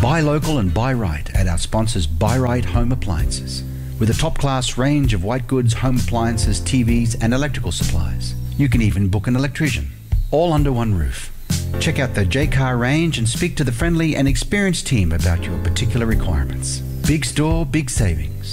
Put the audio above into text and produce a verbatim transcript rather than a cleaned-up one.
Buy local and buy right at our sponsors Buy Right Home Appliances. With a top-class range of white goods, home appliances, T Vs and electrical supplies. You can even book an electrician, all under one roof. Check out the J-Car range and speak to the friendly and experienced team about your particular requirements. Big store, big savings.